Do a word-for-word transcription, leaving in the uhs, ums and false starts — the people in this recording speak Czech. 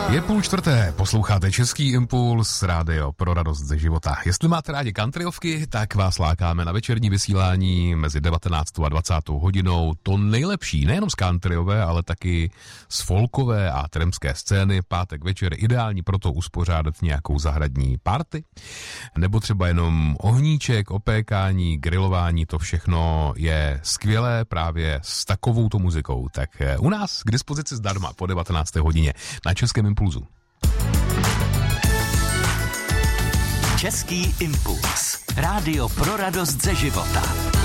Je půl čtvrté, posloucháte Český impuls, rádio pro radost ze života. Jestli máte rádi countryovky, tak vás lákáme na večerní vysílání mezi devatenáctou a dvacátou hodinou. To nejlepší, nejenom z countryové, ale taky z folkové a tramské scény. Pátek večer ideální pro to uspořádat nějakou zahradní party. Nebo třeba jenom ohníček, opékání, grilování, to všechno je skvělé právě s takovouto muzikou. Tak u nás k dispozici zdarma po devatenácté hodině na Českém impulzu. Český impuls. Rádio pro radost ze života.